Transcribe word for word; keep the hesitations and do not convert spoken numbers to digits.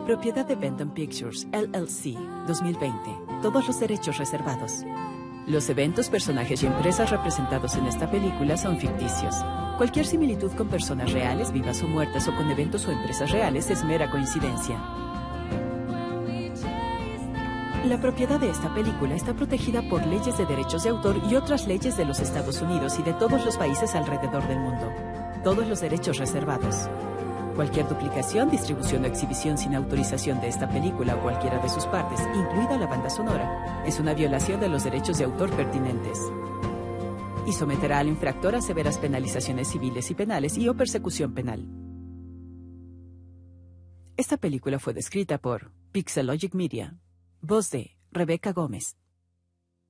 Propiedad de Benton Pictures, L L C, dos mil veinte. Todos los derechos reservados. Los eventos, personajes y empresas representados en esta película son ficticios. Cualquier similitud con personas reales, vivas o muertas, o con eventos o empresas reales es mera coincidencia. La propiedad de esta película está protegida por leyes de derechos de autor y otras leyes de los Estados Unidos y de todos los países alrededor del mundo. Todos los derechos reservados. Cualquier duplicación, distribución o exhibición sin autorización de esta película o cualquiera de sus partes, incluida la banda sonora, es una violación de los derechos de autor pertinentes y someterá al infractor a severas penalizaciones civiles y penales y o persecución penal. Esta película fue descrita por Pixelogic Media. Voz de Rebeca Gómez.